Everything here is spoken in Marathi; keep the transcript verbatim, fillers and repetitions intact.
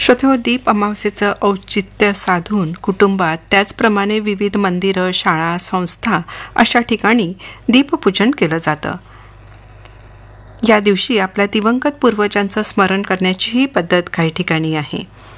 श्रोते, दीप अमावस्येचं औचित्य साधून कुटुंबात त्याचप्रमाणे विविध मंदिरं, शाळा, संस्था अशा ठिकाणी दीपपूजन केलं जातं. या दिवशी आपल्या दिवंगत पूर्वजांचं स्मरण करण्याची ही पद्धत काही ठिकाणी आहे.